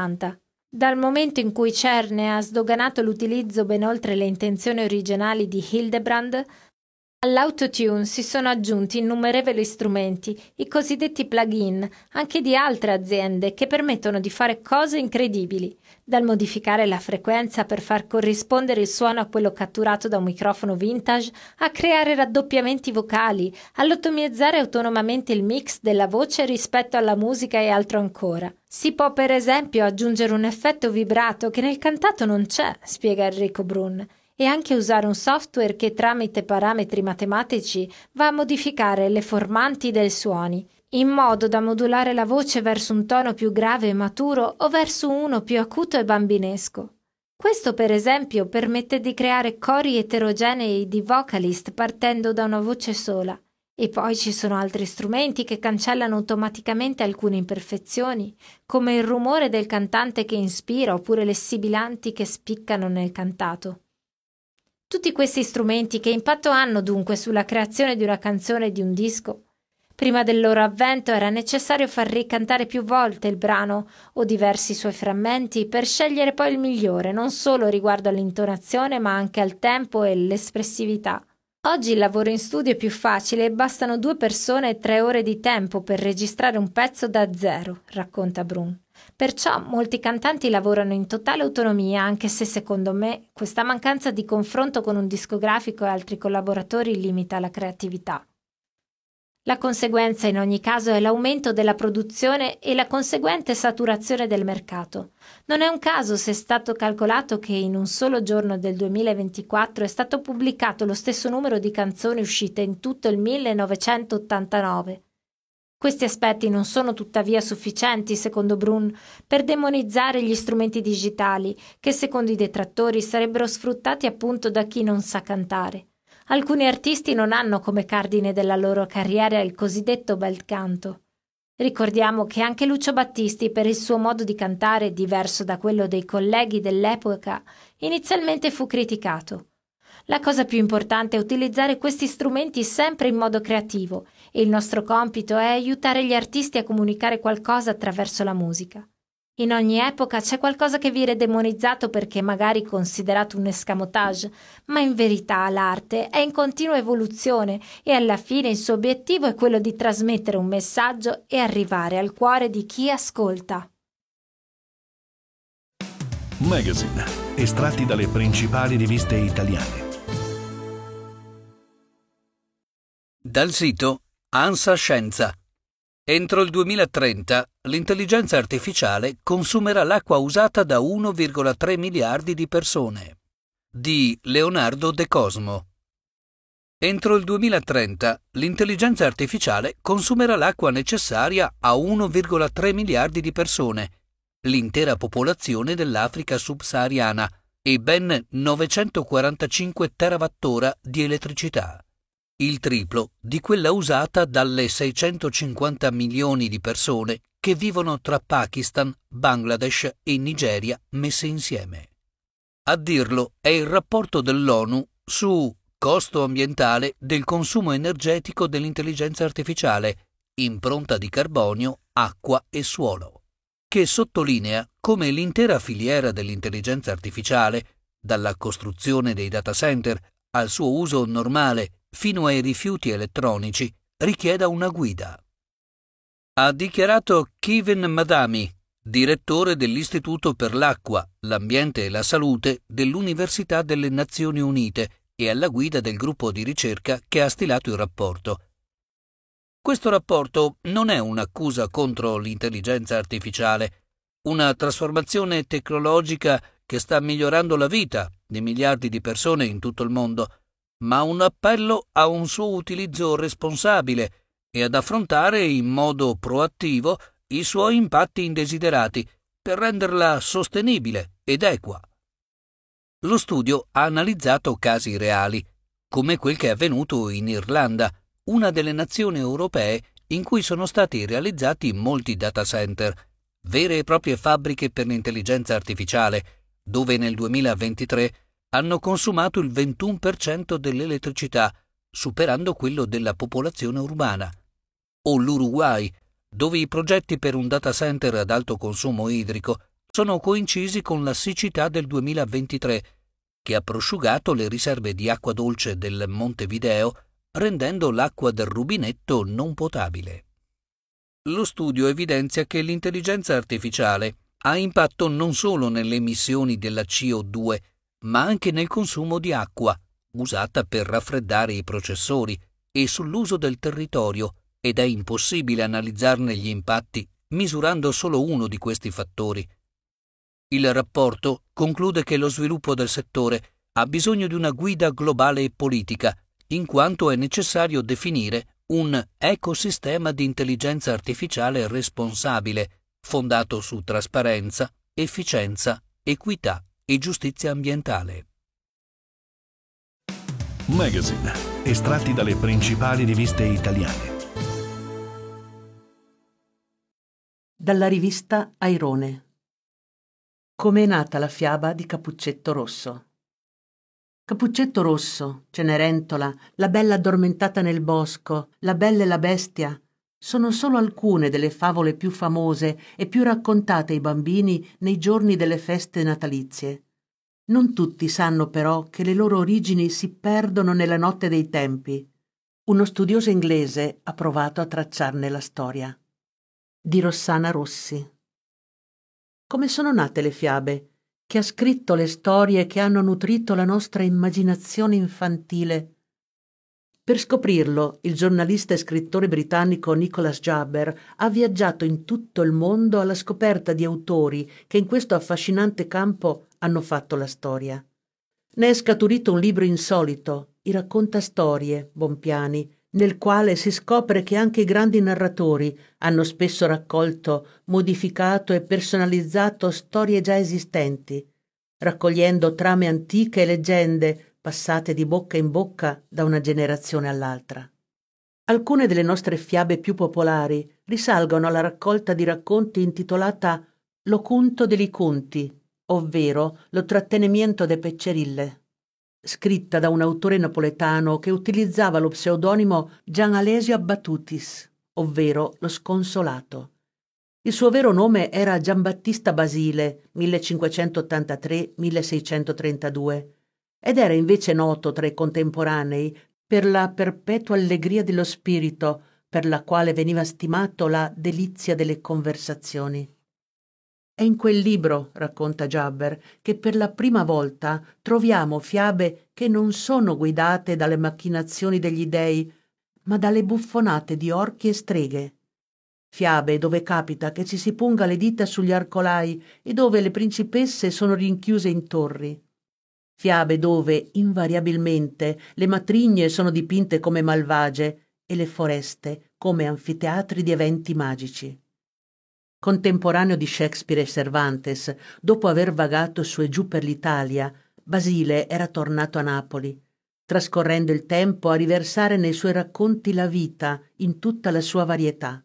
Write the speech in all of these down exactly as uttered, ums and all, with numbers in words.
settanta. Dal momento in cui Cerne ha sdoganato l'utilizzo ben oltre le intenzioni originali di Hildebrand, all'autotune si sono aggiunti innumerevoli strumenti, i cosiddetti plugin, anche di altre aziende, che permettono di fare cose incredibili, dal modificare la frequenza per far corrispondere il suono a quello catturato da un microfono vintage, a creare raddoppiamenti vocali, all'ottimizzare autonomamente il mix della voce rispetto alla musica e altro ancora. Si può per esempio aggiungere un effetto vibrato che nel cantato non c'è, spiega Enrico Brun, e anche usare un software che tramite parametri matematici va a modificare le formanti dei suoni, in modo da modulare la voce verso un tono più grave e maturo o verso uno più acuto e bambinesco. Questo, per esempio, permette di creare cori eterogenei di vocalist partendo da una voce sola. E poi ci sono altri strumenti che cancellano automaticamente alcune imperfezioni, come il rumore del cantante che inspira oppure le sibilanti che spiccano nel cantato. Tutti questi strumenti che impatto hanno dunque sulla creazione di una canzone e di un disco? Prima del loro avvento era necessario far ricantare più volte il brano o diversi suoi frammenti per scegliere poi il migliore, non solo riguardo all'intonazione ma anche al tempo e l'espressività. Oggi il lavoro in studio è più facile e bastano due persone e tre ore di tempo per registrare un pezzo da zero, racconta Brun. Perciò molti cantanti lavorano in totale autonomia, anche se secondo me questa mancanza di confronto con un discografico e altri collaboratori limita la creatività. La conseguenza in ogni caso è l'aumento della produzione e la conseguente saturazione del mercato. Non è un caso se è stato calcolato che in un solo giorno del duemilaventiquattro è stato pubblicato lo stesso numero di canzoni uscite in tutto il millenovecentottantanove. Questi aspetti non sono tuttavia sufficienti, secondo Brun, per demonizzare gli strumenti digitali, che secondo i detrattori sarebbero sfruttati appunto da chi non sa cantare. Alcuni artisti non hanno come cardine della loro carriera il cosiddetto bel canto. Ricordiamo che anche Lucio Battisti, per il suo modo di cantare diverso da quello dei colleghi dell'epoca, inizialmente fu criticato. La cosa più importante è utilizzare questi strumenti sempre in modo creativo e il nostro compito è aiutare gli artisti a comunicare qualcosa attraverso la musica. In ogni epoca c'è qualcosa che viene demonizzato perché magari considerato un escamotage, ma in verità l'arte è in continua evoluzione e alla fine il suo obiettivo è quello di trasmettere un messaggio e arrivare al cuore di chi ascolta. Magazine, estratti dalle principali riviste italiane. Dal sito ANSA Scienza. Entro il duemilatrenta l'intelligenza artificiale consumerà l'acqua usata da uno virgola tre miliardi di persone. Di Leonardo De Cosmo. Entro il duemilatrenta l'intelligenza artificiale consumerà l'acqua necessaria a uno virgola tre miliardi di persone, l'intera popolazione dell'Africa subsahariana e ben novecentoquarantacinque terawattora di elettricità. Il triplo di quella usata dalle seicentocinquanta milioni di persone che vivono tra Pakistan, Bangladesh e Nigeria messe insieme. A dirlo è il rapporto dell'ONU su costo ambientale del consumo energetico dell'intelligenza artificiale, impronta di carbonio, acqua e suolo, che sottolinea come l'intera filiera dell'intelligenza artificiale, dalla costruzione dei data center al suo uso normale fino ai rifiuti elettronici, richieda una guida. Ha dichiarato Kevin Madami, direttore dell'Istituto per l'acqua, l'ambiente e la salute dell'Università delle Nazioni Unite e alla guida del gruppo di ricerca che ha stilato il rapporto. Questo rapporto non è un'accusa contro l'intelligenza artificiale, una trasformazione tecnologica che sta migliorando la vita di miliardi di persone in tutto il mondo, ma un appello a un suo utilizzo responsabile e ad affrontare in modo proattivo i suoi impatti indesiderati per renderla sostenibile ed equa. Lo studio ha analizzato casi reali, come quel che è avvenuto in Irlanda, una delle nazioni europee in cui sono stati realizzati molti data center, vere e proprie fabbriche per l'intelligenza artificiale, dove nel duemilaventitré hanno consumato il ventuno per cento dell'elettricità, superando quello della popolazione urbana. O l'Uruguay, dove i progetti per un data center ad alto consumo idrico sono coincisi con la siccità del duemilaventitré, che ha prosciugato le riserve di acqua dolce del Montevideo, rendendo l'acqua del rubinetto non potabile. Lo studio evidenzia che l'intelligenza artificiale ha impatto non solo nelle emissioni della C O due, ma anche nel consumo di acqua, usata per raffreddare i processori, e sull'uso del territorio, ed è impossibile analizzarne gli impatti misurando solo uno di questi fattori. Il rapporto conclude che lo sviluppo del settore ha bisogno di una guida globale e politica, in quanto è necessario definire un ecosistema di intelligenza artificiale responsabile, fondato su trasparenza, efficienza, equità e giustizia ambientale. Magazine, estratti dalle principali riviste italiane. Dalla rivista Airone. Come è nata la fiaba di Cappuccetto Rosso? Cappuccetto Rosso, Cenerentola, la bella addormentata nel bosco, la bella e la bestia, sono solo alcune delle favole più famose e più raccontate ai bambini nei giorni delle feste natalizie. Non tutti sanno però che le loro origini si perdono nella notte dei tempi. Uno studioso inglese ha provato a tracciarne la storia. Di Rossana Rossi. Come sono nate le fiabe? Chi ha scritto le storie che hanno nutrito la nostra immaginazione infantile? Per scoprirlo, il giornalista e scrittore britannico Nicholas Jabber ha viaggiato in tutto il mondo alla scoperta di autori che in questo affascinante campo hanno fatto la storia. Ne è scaturito un libro insolito, I raccontastorie, Bompiani, nel quale si scopre che anche i grandi narratori hanno spesso raccolto, modificato e personalizzato storie già esistenti, raccogliendo trame antiche e leggende passate di bocca in bocca da una generazione all'altra. Alcune delle nostre fiabe più popolari risalgono alla raccolta di racconti intitolata Lo cunto degli cunti, ovvero Lo trattenimiento de Peccerille, scritta da un autore napoletano che utilizzava lo pseudonimo Gian Alesio Abbatutis, ovvero lo sconsolato. Il suo vero nome era Giambattista Basile, millecinquecentottantatré milleseicentotrentadue, ed era invece noto tra i contemporanei per la perpetua allegria dello spirito, per la quale veniva stimato la delizia delle conversazioni. È in quel libro, racconta Jabber, che per la prima volta troviamo fiabe che non sono guidate dalle macchinazioni degli dei, ma dalle buffonate di orchi e streghe. Fiabe dove capita che ci si punga le dita sugli arcolai e dove le principesse sono rinchiuse in torri. Fiabe dove, invariabilmente, le matrigne sono dipinte come malvagie e le foreste come anfiteatri di eventi magici. Contemporaneo di Shakespeare e Cervantes, dopo aver vagato su e giù per l'Italia, Basile era tornato a Napoli, trascorrendo il tempo a riversare nei suoi racconti la vita in tutta la sua varietà.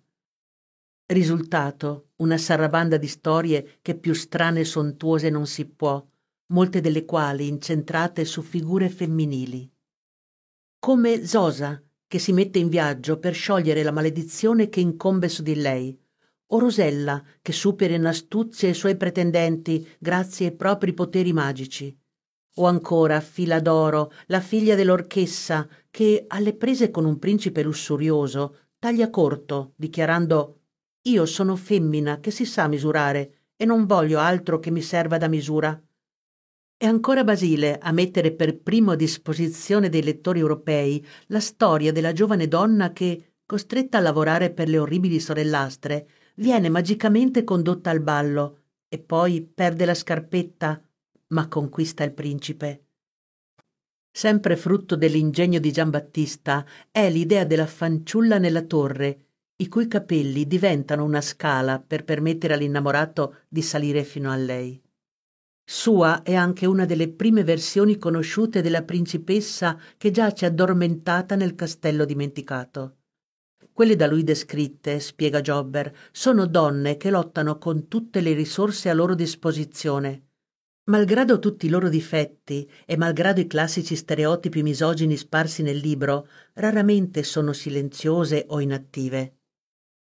Risultato, una sarabanda di storie che più strane e sontuose non si può, molte delle quali incentrate su figure femminili. Come Zosa, che si mette in viaggio per sciogliere la maledizione che incombe su di lei, o Rosella, che supera in astuzia i suoi pretendenti grazie ai propri poteri magici, o ancora Filadoro, la figlia dell'orchessa, che, alle prese con un principe lussurioso, taglia corto, dichiarando «Io sono femmina che si sa misurare e non voglio altro che mi serva da misura». E ancora Basile a mettere per primo a disposizione dei lettori europei la storia della giovane donna che, costretta a lavorare per le orribili sorellastre, viene magicamente condotta al ballo e poi perde la scarpetta, ma conquista il principe. Sempre frutto dell'ingegno di Giambattista è l'idea della fanciulla nella torre, i cui capelli diventano una scala per permettere all'innamorato di salire fino a lei. Sua è anche una delle prime versioni conosciute della principessa che giace addormentata nel castello dimenticato. Quelle da lui descritte, spiega Jobber, sono donne che lottano con tutte le risorse a loro disposizione. Malgrado tutti i loro difetti e malgrado i classici stereotipi misogini sparsi nel libro, raramente sono silenziose o inattive.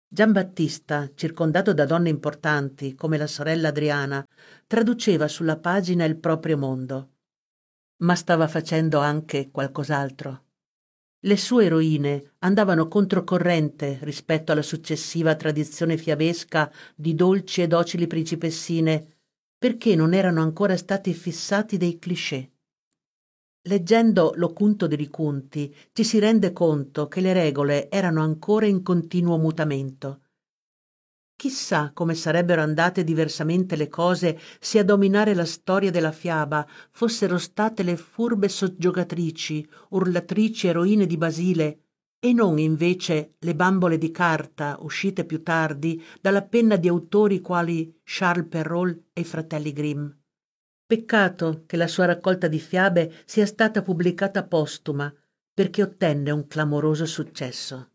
Giambattista, circondato da donne importanti come la sorella Adriana, traduceva sulla pagina il proprio mondo. Ma stava facendo anche qualcos'altro. Le sue eroine andavano controcorrente rispetto alla successiva tradizione fiabesca di dolci e docili principessine, perché non erano ancora stati fissati dei cliché. Leggendo l'Ocunto dei Ricunti ci si rende conto che le regole erano ancora in continuo mutamento. Chissà come sarebbero andate diversamente le cose se a dominare la storia della fiaba fossero state le furbe soggiogatrici, urlatrici eroine di Basile, e non invece le bambole di carta uscite più tardi dalla penna di autori quali Charles Perrault e i fratelli Grimm. Peccato che la sua raccolta di fiabe sia stata pubblicata postuma, perché ottenne un clamoroso successo.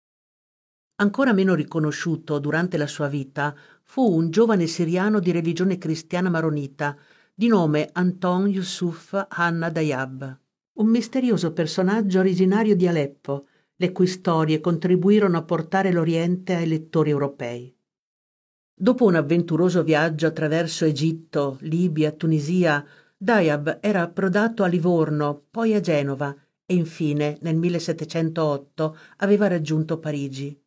Ancora meno riconosciuto durante la sua vita fu un giovane siriano di religione cristiana maronita di nome Anton Yusuf Hanna Dayab, un misterioso personaggio originario di Aleppo, le cui storie contribuirono a portare l'Oriente ai lettori europei. Dopo un avventuroso viaggio attraverso Egitto, Libia, Tunisia, Dayab era approdato a Livorno, poi a Genova e infine nel millesettecentootto aveva raggiunto Parigi.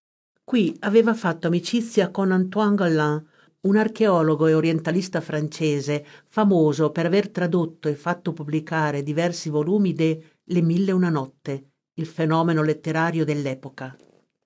Qui aveva fatto amicizia con Antoine Galland, un archeologo e orientalista francese famoso per aver tradotto e fatto pubblicare diversi volumi de Le Mille e una notte, il fenomeno letterario dell'epoca.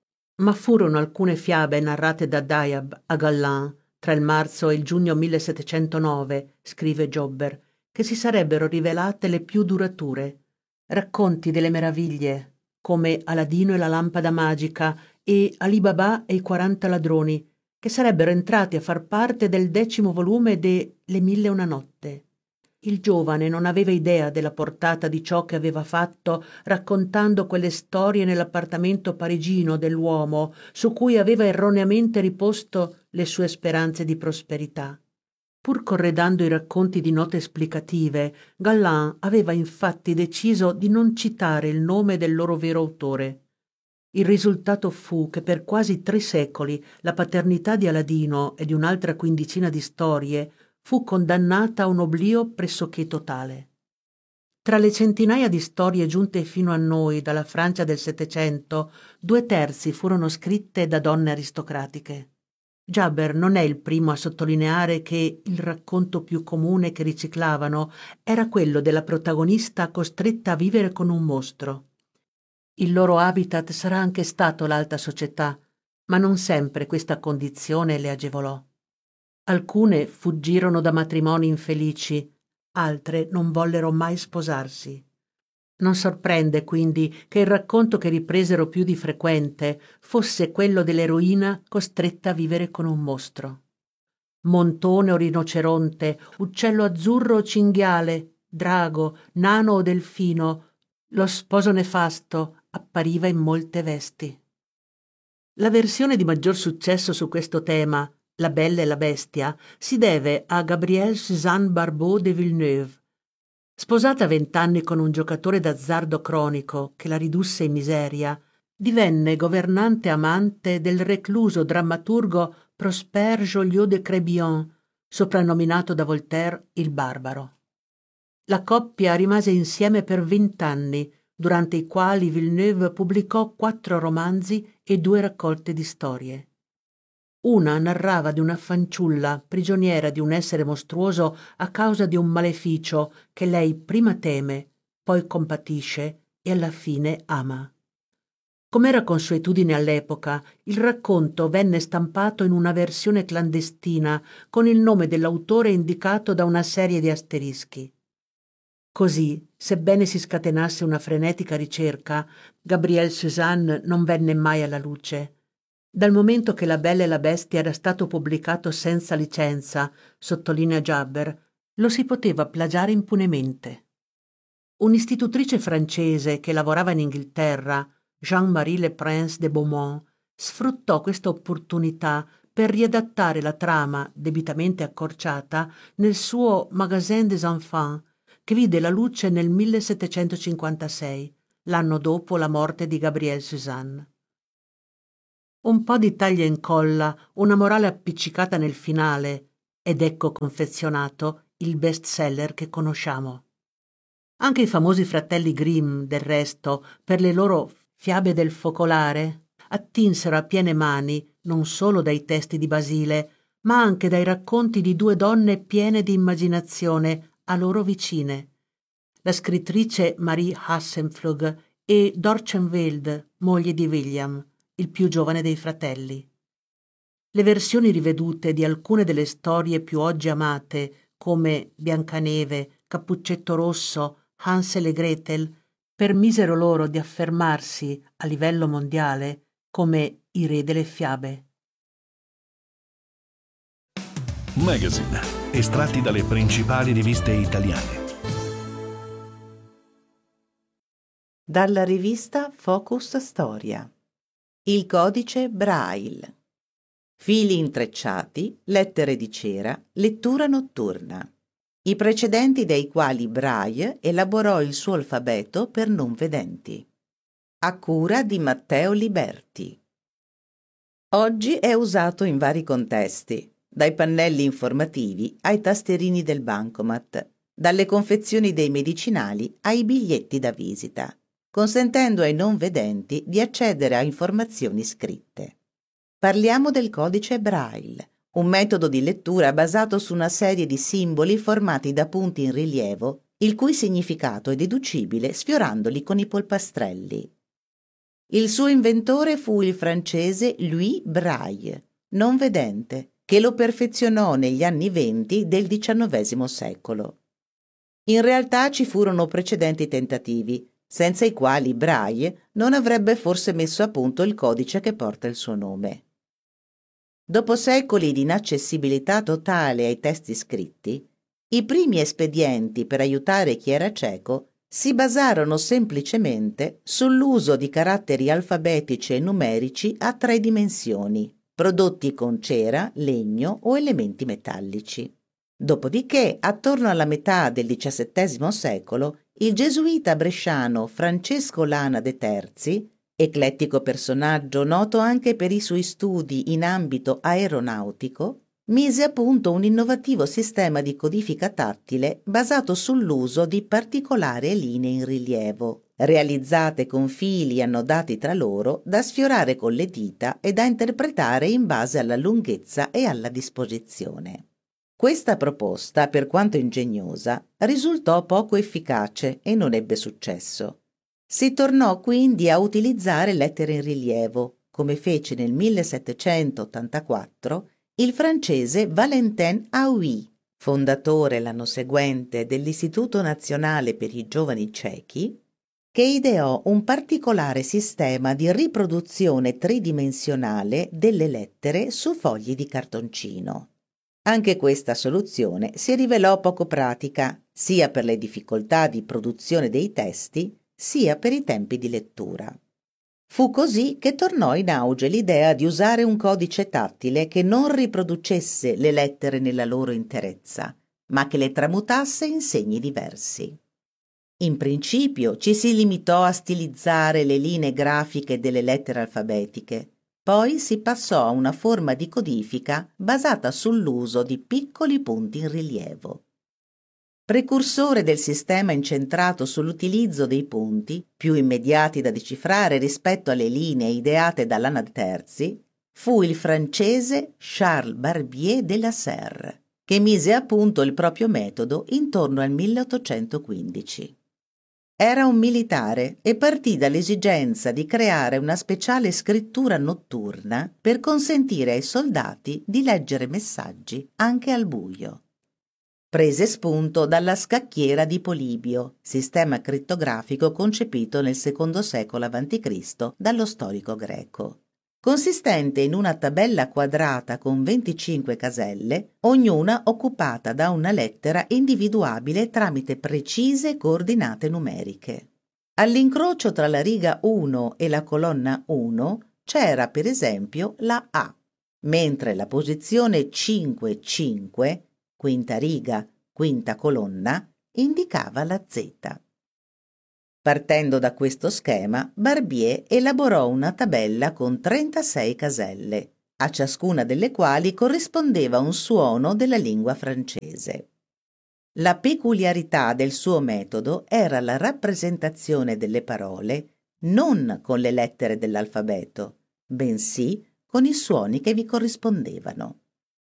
Ma furono alcune fiabe narrate da Dayab a Galland tra il marzo e il giugno millesettecentonove, scrive Jobber, che si sarebbero rivelate le più durature. Racconti delle meraviglie, come Aladino e la lampada magica e Ali Baba e i quaranta ladroni, che sarebbero entrati a far parte del decimo volume de Le Mille e una notte. Il giovane non aveva idea della portata di ciò che aveva fatto raccontando quelle storie nell'appartamento parigino dell'uomo su cui aveva erroneamente riposto le sue speranze di prosperità. Pur corredando i racconti di note esplicative, Galland aveva infatti deciso di non citare il nome del loro vero autore. Il risultato fu che per quasi tre secoli la paternità di Aladino e di un'altra quindicina di storie fu condannata a un oblio pressoché totale. Tra le centinaia di storie giunte fino a noi dalla Francia del Settecento, due terzi furono scritte da donne aristocratiche. Jabber non è il primo a sottolineare che il racconto più comune che riciclavano era quello della protagonista costretta a vivere con un mostro. Il loro habitat sarà anche stato l'alta società, ma non sempre questa condizione le agevolò. Alcune fuggirono da matrimoni infelici, altre non vollero mai sposarsi. Non sorprende quindi che il racconto che ripresero più di frequente fosse quello dell'eroina costretta a vivere con un mostro. Montone o rinoceronte, uccello azzurro o cinghiale, drago, nano o delfino, lo sposo nefasto appariva in molte vesti. La versione di maggior successo su questo tema, La Bella e la Bestia, si deve a Gabrielle Suzanne Barbeau de Villeneuve. Sposata a vent'anni con un giocatore d'azzardo cronico che la ridusse in miseria, divenne governante amante del recluso drammaturgo Prosper Joliot de Crébillon, soprannominato da Voltaire il Barbaro. La coppia rimase insieme per vent'anni, durante i quali Villeneuve pubblicò quattro romanzi e due raccolte di storie. Una narrava di una fanciulla prigioniera di un essere mostruoso a causa di un maleficio che lei prima teme, poi compatisce e alla fine ama. Com'era consuetudine all'epoca, il racconto venne stampato in una versione clandestina con il nome dell'autore indicato da una serie di asterischi. Così, sebbene si scatenasse una frenetica ricerca, Gabrielle Suzanne non venne mai alla luce. Dal momento che La Bella e la Bestia era stato pubblicato senza licenza, sottolinea Jabber, lo si poteva plagiare impunemente. Un'istitutrice francese che lavorava in Inghilterra, Jean-Marie Le Prince de Beaumont, sfruttò questa opportunità per riadattare la trama, debitamente accorciata, nel suo Magasin des Enfants, che vide la luce nel millesettecentocinquantasei, l'anno dopo la morte di Gabrielle Suzanne. Un po' di taglia e incolla, una morale appiccicata nel finale, ed ecco confezionato il best seller che conosciamo. Anche i famosi fratelli Grimm, del resto, per le loro fiabe del focolare, attinsero a piene mani non solo dai testi di Basile, ma anche dai racconti di due donne piene di immaginazione a loro vicine, la scrittrice Marie Hassenpflug e Dorchenwald, moglie di William, il più giovane dei fratelli. Le versioni rivedute di alcune delle storie più oggi amate, come Biancaneve, Cappuccetto Rosso, Hansel e Gretel, permisero loro di affermarsi a livello mondiale come i re delle fiabe. Magazine, estratti dalle principali riviste italiane. Dalla rivista Focus Storia. Il codice Braille. Fili intrecciati, lettere di cera, lettura notturna. I precedenti dei quali Braille elaborò il suo alfabeto per non vedenti. A cura di Matteo Liberti. Oggi è usato in vari contesti, dai pannelli informativi ai tasterini del bancomat, dalle confezioni dei medicinali ai biglietti da visita, consentendo ai non vedenti di accedere a informazioni scritte. Parliamo del codice Braille, un metodo di lettura basato su una serie di simboli formati da punti in rilievo, il cui significato è deducibile sfiorandoli con i polpastrelli. Il suo inventore fu il francese Louis Braille, non vedente, che lo perfezionò negli anni venti del diciannovesimo secolo. In realtà ci furono precedenti tentativi, senza i quali Braille non avrebbe forse messo a punto il codice che porta il suo nome. Dopo secoli di inaccessibilità totale ai testi scritti, i primi espedienti per aiutare chi era cieco si basarono semplicemente sull'uso di caratteri alfabetici e numerici a tre dimensioni, prodotti con cera, legno o elementi metallici. Dopodiché, attorno alla metà del diciassettesimo secolo, il gesuita bresciano Francesco Lana de Terzi, eclettico personaggio noto anche per i suoi studi in ambito aeronautico, mise a punto un innovativo sistema di codifica tattile basato sull'uso di particolari linee in rilievo, realizzate con fili annodati tra loro da sfiorare con le dita e da interpretare in base alla lunghezza e alla disposizione. Questa proposta, per quanto ingegnosa, risultò poco efficace e non ebbe successo. Si tornò quindi a utilizzare lettere in rilievo, come fece nel millesettecentottantaquattro il francese Valentin Hauy, fondatore l'anno seguente dell'Istituto Nazionale per i Giovani Ciechi, che ideò un particolare sistema di riproduzione tridimensionale delle lettere su fogli di cartoncino. Anche questa soluzione si rivelò poco pratica, sia per le difficoltà di produzione dei testi, sia per i tempi di lettura. Fu così che tornò in auge l'idea di usare un codice tattile che non riproducesse le lettere nella loro interezza, ma che le tramutasse in segni diversi. In principio ci si limitò a stilizzare le linee grafiche delle lettere alfabetiche, poi si passò a una forma di codifica basata sull'uso di piccoli punti in rilievo. Precursore del sistema incentrato sull'utilizzo dei punti, più immediati da decifrare rispetto alle linee ideate da Lana de Terzi, fu il francese Charles Barbier de la Serre, che mise a punto il proprio metodo intorno al milleottocentoquindici. Era un militare e partì dall'esigenza di creare una speciale scrittura notturna per consentire ai soldati di leggere messaggi anche al buio. Prese spunto dalla scacchiera di Polibio, sistema crittografico concepito nel secondo secolo avanti Cristo dallo storico greco. Consistente in una tabella quadrata con venticinque caselle, ognuna occupata da una lettera individuabile tramite precise coordinate numeriche. All'incrocio tra la riga uno e la colonna uno c'era per esempio la A, mentre la posizione cinque cinque, quinta riga, quinta colonna, indicava la Z. Partendo da questo schema, Barbier elaborò una tabella con trentasei caselle, a ciascuna delle quali corrispondeva un suono della lingua francese. La peculiarità del suo metodo era la rappresentazione delle parole non con le lettere dell'alfabeto, bensì con i suoni che vi corrispondevano.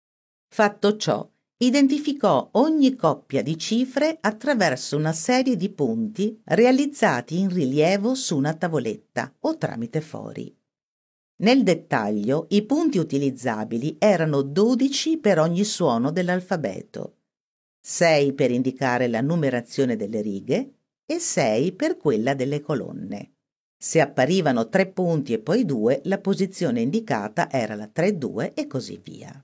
Fatto ciò, identificò ogni coppia di cifre attraverso una serie di punti realizzati in rilievo su una tavoletta o tramite fori. Nel dettaglio, i punti utilizzabili erano dodici per ogni suono dell'alfabeto, sei per indicare la numerazione delle righe e sei per quella delle colonne. Se apparivano tre punti e poi due, la posizione indicata era la tre due e così via.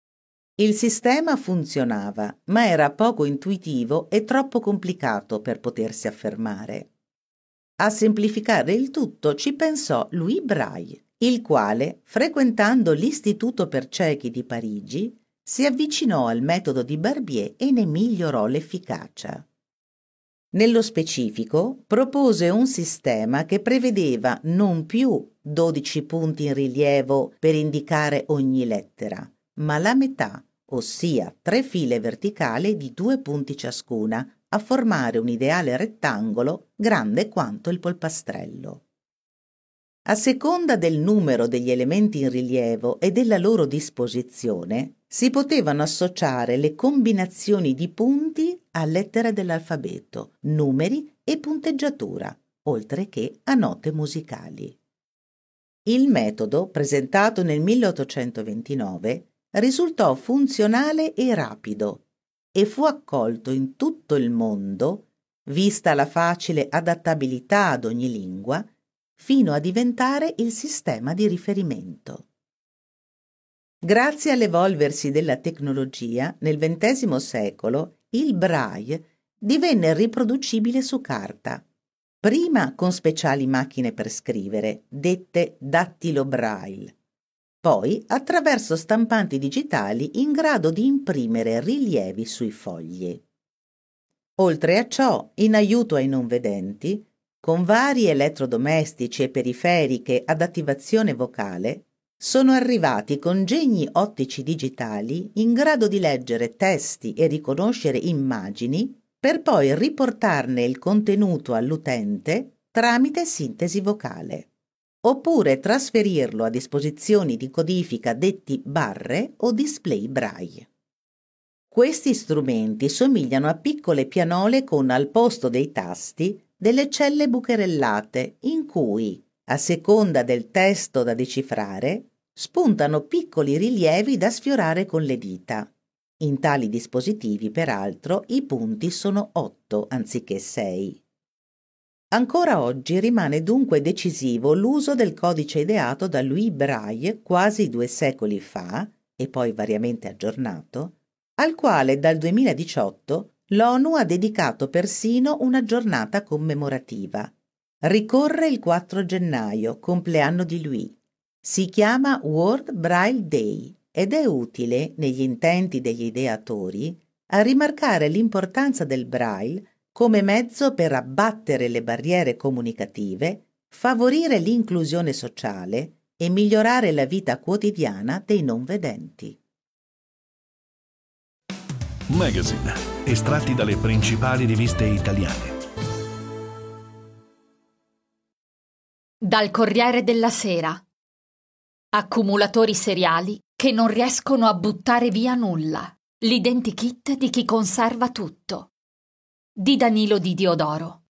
Il sistema funzionava, ma era poco intuitivo e troppo complicato per potersi affermare. A semplificare il tutto ci pensò Louis Braille, il quale, frequentando l'Istituto per ciechi di Parigi, si avvicinò al metodo di Barbier e ne migliorò l'efficacia. Nello specifico, propose un sistema che prevedeva non più dodici punti in rilievo per indicare ogni lettera, ma la metà, ossia tre file verticali di due punti ciascuna, a formare un ideale rettangolo grande quanto il polpastrello. A seconda del numero degli elementi in rilievo e della loro disposizione, si potevano associare le combinazioni di punti a lettere dell'alfabeto, numeri e punteggiatura, oltre che a note musicali. Il metodo, presentato nel milleottocentoventinove, risultò funzionale e rapido e fu accolto in tutto il mondo, vista la facile adattabilità ad ogni lingua, fino a diventare il sistema di riferimento. Grazie all'evolversi della tecnologia, nel ventesimo secolo il Braille divenne riproducibile su carta, prima con speciali macchine per scrivere, dette dattilo Braille, poi attraverso stampanti digitali in grado di imprimere rilievi sui fogli. Oltre a ciò, in aiuto ai non vedenti, con vari elettrodomestici e periferiche ad attivazione vocale, sono arrivati congegni ottici digitali in grado di leggere testi e riconoscere immagini per poi riportarne il contenuto all'utente tramite sintesi vocale, oppure trasferirlo a disposizioni di codifica detti barre o display Braille. Questi strumenti somigliano a piccole pianole con al posto dei tasti delle celle bucherellate in cui, a seconda del testo da decifrare, spuntano piccoli rilievi da sfiorare con le dita. In tali dispositivi, peraltro, i punti sono otto anziché sei. Ancora oggi rimane dunque decisivo l'uso del codice ideato da Louis Braille quasi due secoli fa, e poi variamente aggiornato, al quale dal duemiladiciotto l'ONU ha dedicato persino una giornata commemorativa. Ricorre il quattro gennaio, compleanno di Louis. Si chiama World Braille Day ed è utile, negli intenti degli ideatori, a rimarcare l'importanza del Braille come mezzo per abbattere le barriere comunicative, favorire l'inclusione sociale e migliorare la vita quotidiana dei non vedenti. Magazine, estratti dalle principali riviste italiane. Dal Corriere della Sera. Accumulatori seriali che non riescono a buttare via nulla. L'identikit di chi conserva tutto. Di Danilo Di Diodoro.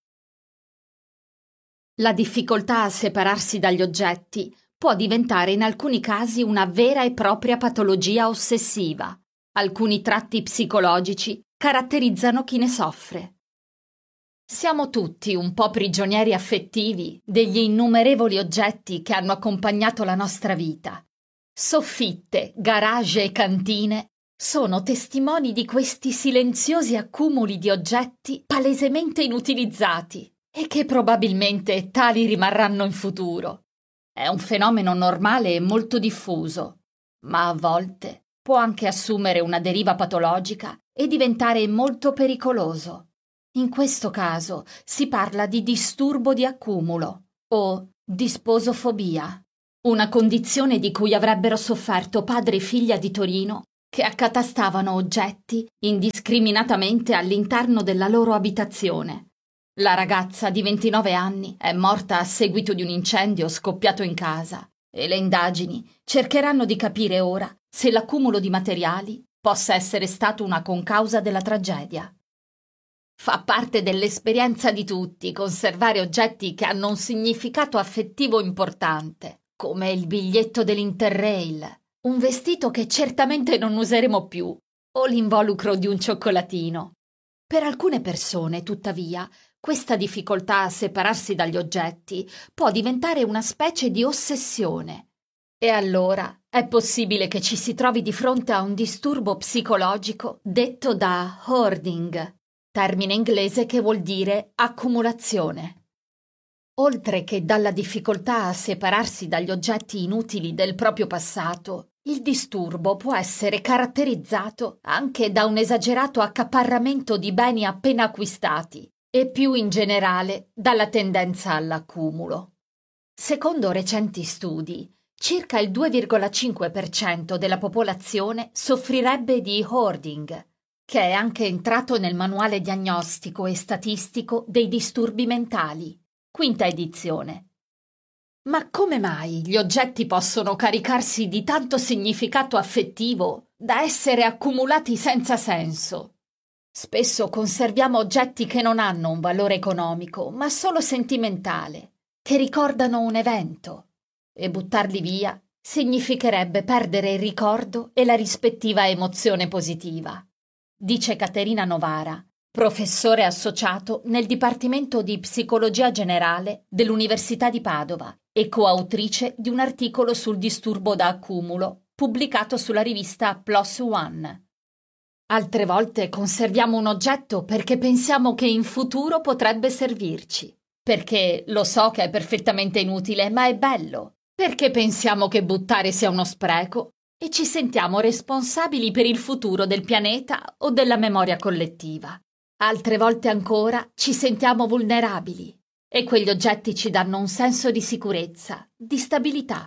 La difficoltà a separarsi dagli oggetti può diventare in alcuni casi una vera e propria patologia ossessiva. Alcuni tratti psicologici caratterizzano chi ne soffre. Siamo tutti un po' prigionieri affettivi degli innumerevoli oggetti che hanno accompagnato la nostra vita. Soffitte, garage e cantine sono testimoni di questi silenziosi accumuli di oggetti palesemente inutilizzati e che probabilmente tali rimarranno in futuro. È un fenomeno normale e molto diffuso, ma a volte può anche assumere una deriva patologica e diventare molto pericoloso. In questo caso si parla di disturbo di accumulo o disposofobia, una condizione di cui avrebbero sofferto padre e figlia di Torino che accatastavano oggetti indiscriminatamente all'interno della loro abitazione. La ragazza di ventinove anni è morta a seguito di un incendio scoppiato in casa e le indagini cercheranno di capire ora se l'accumulo di materiali possa essere stato una concausa della tragedia. Fa parte dell'esperienza di tutti conservare oggetti che hanno un significato affettivo importante, come il biglietto dell'Interrail, un vestito che certamente non useremo più, o l'involucro di un cioccolatino. Per alcune persone, tuttavia, questa difficoltà a separarsi dagli oggetti può diventare una specie di ossessione. E allora è possibile che ci si trovi di fronte a un disturbo psicologico detto da hoarding, termine inglese che vuol dire accumulazione. Oltre che dalla difficoltà a separarsi dagli oggetti inutili del proprio passato, il disturbo può essere caratterizzato anche da un esagerato accaparramento di beni appena acquistati e più in generale dalla tendenza all'accumulo. Secondo recenti studi, circa il due virgola cinque per cento della popolazione soffrirebbe di hoarding, che è anche entrato nel manuale diagnostico e statistico dei disturbi mentali, quinta edizione. Ma come mai gli oggetti possono caricarsi di tanto significato affettivo da essere accumulati senza senso? Spesso conserviamo oggetti che non hanno un valore economico, ma solo sentimentale, che ricordano un evento, e buttarli via significherebbe perdere il ricordo e la rispettiva emozione positiva, dice Caterina Novara, professore associato nel Dipartimento di Psicologia Generale dell'Università di Padova e coautrice di un articolo sul disturbo da accumulo pubblicato sulla rivista PLOS ONE. Altre volte conserviamo un oggetto perché pensiamo che in futuro potrebbe servirci, perché lo so che è perfettamente inutile, ma è bello, perché pensiamo che buttare sia uno spreco e ci sentiamo responsabili per il futuro del pianeta o della memoria collettiva. Altre volte ancora ci sentiamo vulnerabili e quegli oggetti ci danno un senso di sicurezza, di stabilità.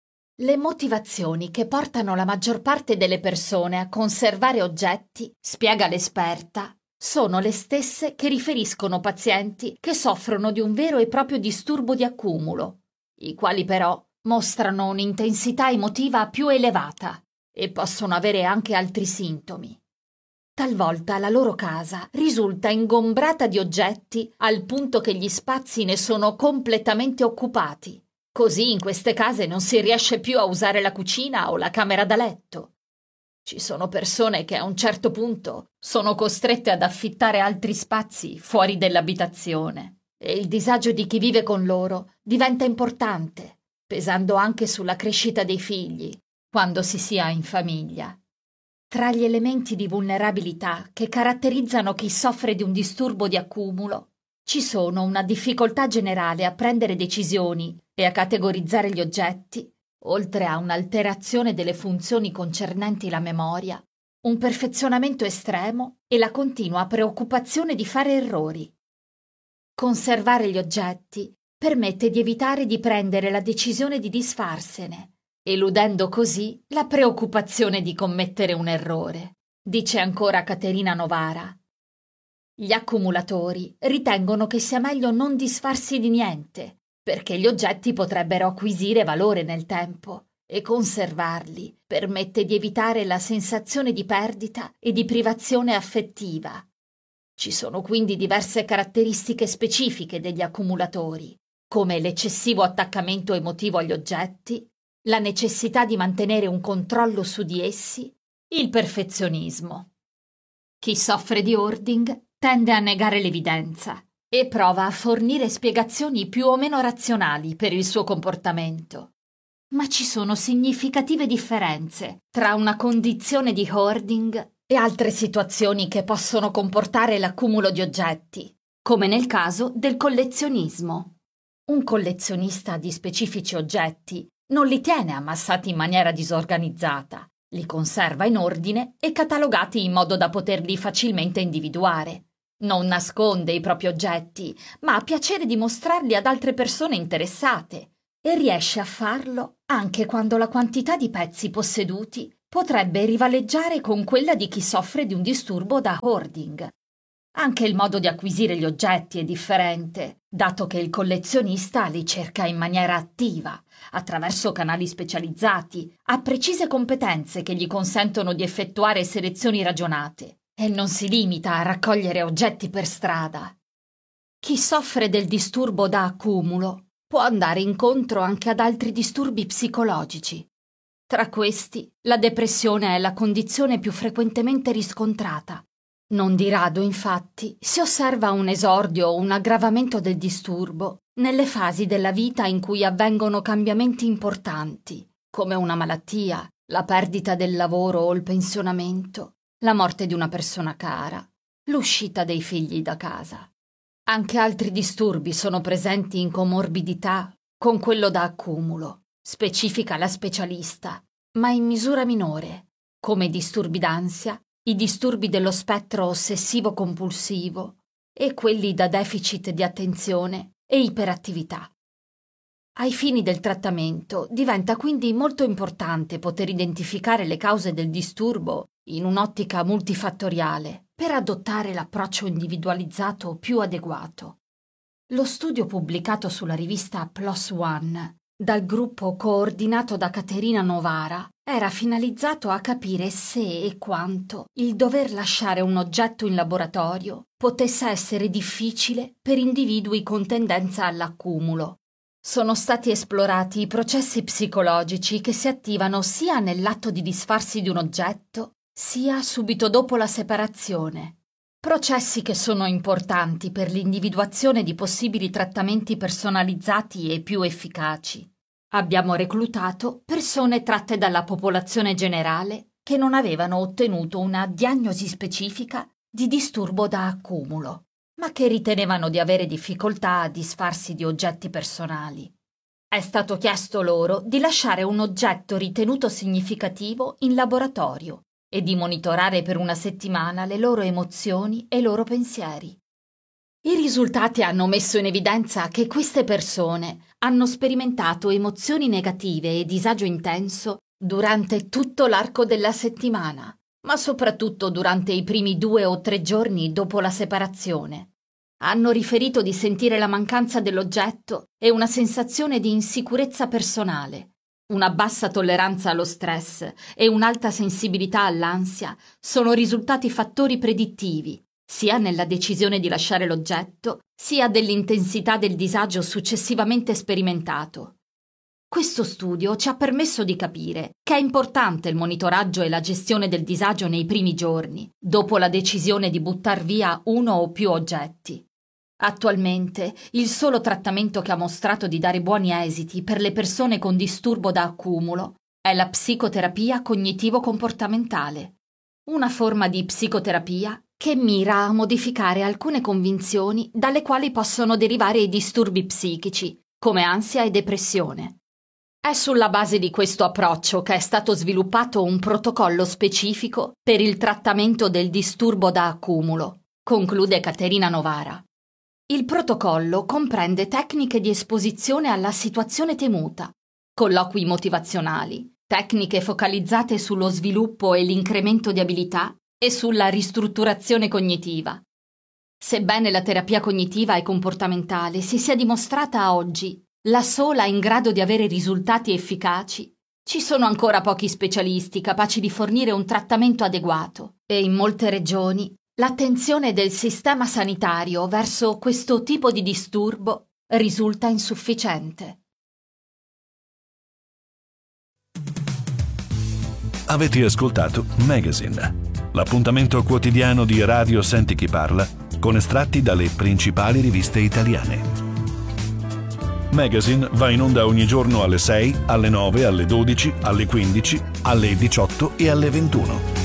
Le motivazioni che portano la maggior parte delle persone a conservare oggetti, spiega l'esperta, sono le stesse che riferiscono pazienti che soffrono di un vero e proprio disturbo di accumulo, i quali però mostrano un'intensità emotiva più elevata e possono avere anche altri sintomi. Talvolta la loro casa risulta ingombrata di oggetti al punto che gli spazi ne sono completamente occupati. Così in queste case non si riesce più a usare la cucina o la camera da letto. Ci sono persone che a un certo punto sono costrette ad affittare altri spazi fuori dell'abitazione e il disagio di chi vive con loro diventa importante, pesando anche sulla crescita dei figli quando si sia in famiglia. Tra gli elementi di vulnerabilità che caratterizzano chi soffre di un disturbo di accumulo ci sono una difficoltà generale a prendere decisioni e a categorizzare gli oggetti, oltre a un'alterazione delle funzioni concernenti la memoria, un perfezionamento estremo e la continua preoccupazione di fare errori. Conservare gli oggetti permette di evitare di prendere la decisione di disfarsene, eludendo così la preoccupazione di commettere un errore, dice ancora Caterina Novara. Gli accumulatori ritengono che sia meglio non disfarsi di niente, perché gli oggetti potrebbero acquisire valore nel tempo e conservarli permette di evitare la sensazione di perdita e di privazione affettiva. Ci sono quindi diverse caratteristiche specifiche degli accumulatori, come l'eccessivo attaccamento emotivo agli oggetti, la necessità di mantenere un controllo su di essi, il perfezionismo. Chi soffre di hoarding tende a negare l'evidenza e prova a fornire spiegazioni più o meno razionali per il suo comportamento. Ma ci sono significative differenze tra una condizione di hoarding e altre situazioni che possono comportare l'accumulo di oggetti, come nel caso del collezionismo. Un collezionista di specifici oggetti non li tiene ammassati in maniera disorganizzata, li conserva in ordine e catalogati in modo da poterli facilmente individuare. Non nasconde i propri oggetti, ma ha piacere di mostrarli ad altre persone interessate e riesce a farlo anche quando la quantità di pezzi posseduti potrebbe rivaleggiare con quella di chi soffre di un disturbo da hoarding. Anche il modo di acquisire gli oggetti è differente, dato che il collezionista li cerca in maniera attiva, attraverso canali specializzati, ha precise competenze che gli consentono di effettuare selezioni ragionate e non si limita a raccogliere oggetti per strada. Chi soffre del disturbo da accumulo può andare incontro anche ad altri disturbi psicologici. Tra questi, la depressione è la condizione più frequentemente riscontrata. Non di rado, infatti, si osserva un esordio o un aggravamento del disturbo nelle fasi della vita in cui avvengono cambiamenti importanti, come una malattia, la perdita del lavoro o il pensionamento, la morte di una persona cara, l'uscita dei figli da casa. Anche altri disturbi sono presenti in comorbidità con quello da accumulo, specifica la specialista, ma in misura minore, come i disturbi d'ansia, i disturbi dello spettro ossessivo-compulsivo e quelli da deficit di attenzione e iperattività. Ai fini del trattamento diventa quindi molto importante poter identificare le cause del disturbo in un'ottica multifattoriale per adottare l'approccio individualizzato più adeguato. Lo studio pubblicato sulla rivista PLOS ONE dal gruppo coordinato da Caterina Novara era finalizzato a capire se e quanto il dover lasciare un oggetto in laboratorio potesse essere difficile per individui con tendenza all'accumulo. Sono stati esplorati i processi psicologici che si attivano sia nell'atto di disfarsi di un oggetto, sia subito dopo la separazione. Processi che sono importanti per l'individuazione di possibili trattamenti personalizzati e più efficaci. Abbiamo reclutato persone tratte dalla popolazione generale che non avevano ottenuto una diagnosi specifica di disturbo da accumulo, ma che ritenevano di avere difficoltà a disfarsi di oggetti personali. È stato chiesto loro di lasciare un oggetto ritenuto significativo in laboratorio e di monitorare per una settimana le loro emozioni e i loro pensieri. I risultati hanno messo in evidenza che queste persone hanno sperimentato emozioni negative e disagio intenso durante tutto l'arco della settimana, ma soprattutto durante i primi due o tre giorni dopo la separazione. Hanno riferito di sentire la mancanza dell'oggetto e una sensazione di insicurezza personale. Una bassa tolleranza allo stress e un'alta sensibilità all'ansia sono risultati fattori predittivi sia nella decisione di lasciare l'oggetto, sia dell'intensità del disagio successivamente sperimentato. Questo studio ci ha permesso di capire che è importante il monitoraggio e la gestione del disagio nei primi giorni, dopo la decisione di buttar via uno o più oggetti. Attualmente, il solo trattamento che ha mostrato di dare buoni esiti per le persone con disturbo da accumulo è la psicoterapia cognitivo-comportamentale, una forma di psicoterapia che mira a modificare alcune convinzioni dalle quali possono derivare i disturbi psichici, come ansia e depressione. È sulla base di questo approccio che è stato sviluppato un protocollo specifico per il trattamento del disturbo da accumulo, conclude Caterina Novara. Il protocollo comprende tecniche di esposizione alla situazione temuta, colloqui motivazionali, tecniche focalizzate sullo sviluppo e l'incremento di abilità e sulla ristrutturazione cognitiva. Sebbene la terapia cognitiva e comportamentale si sia dimostrata oggi la sola in grado di avere risultati efficaci, ci sono ancora pochi specialisti capaci di fornire un trattamento adeguato e in molte regioni l'attenzione del sistema sanitario verso questo tipo di disturbo risulta insufficiente. Avete ascoltato Magazine, l'appuntamento quotidiano di Radio Senti Chi Parla con estratti dalle principali riviste italiane. Magazine va in onda ogni giorno alle sei, alle nove, alle dodici, alle quindici, alle diciotto e alle ventuno.